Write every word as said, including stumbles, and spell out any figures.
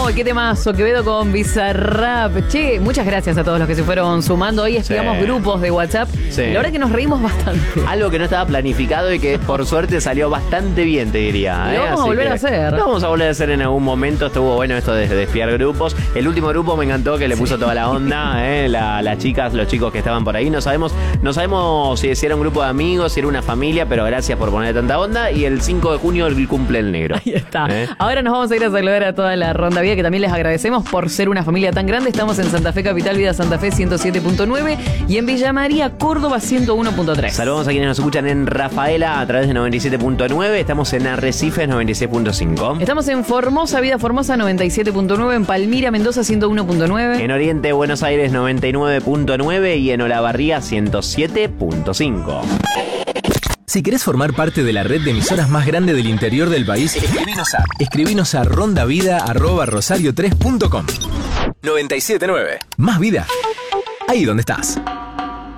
qué temazo, Quevedo con Bizarrap. Che, muchas gracias a todos los que se fueron sumando. Hoy estudiamos Sí. grupos de WhatsApp. Sí. La verdad que nos reímos bastante. Algo que no estaba planificado y que por suerte salió bastante bien, te diría. Lo ¿eh? vamos a Así volver que a hacer. Lo vamos a volver a hacer en algún momento. Estuvo bueno esto de despiar grupos. El último grupo me encantó, que le puso toda la onda. ¿eh? La, las chicas, los chicos que estaban por ahí. No sabemos, no sabemos si, si era un grupo de amigos, si era una familia, pero gracias por poner tanta onda. Y el cinco de junio el cumple el negro. Ahí está. ¿Eh? Ahora nos vamos a ir a saludar a toda la Ronda Vida, que también les agradecemos por ser una familia tan grande. Estamos en Santa Fe Capital, Vida Santa Fe ciento siete punto nueve y en Villa María, Córdoba ciento uno punto tres. Saludos a quienes nos escuchan en Rafaela a través de noventa y siete punto nueve. Estamos en Arrecifes noventa y seis punto cinco. Estamos en Formosa, Vida Formosa noventa y siete punto nueve, en Palmira, Mendoza ciento uno punto nueve. En Oriente, Buenos Aires noventa y nueve punto nueve y en Olavarría ciento siete punto cinco. Si querés formar parte de la red de emisoras más grande del interior del país, escribinos a, escribinos a rondavida arroba rosario tres punto com. noventa y siete punto nueve. Más vida. Ahí donde estás.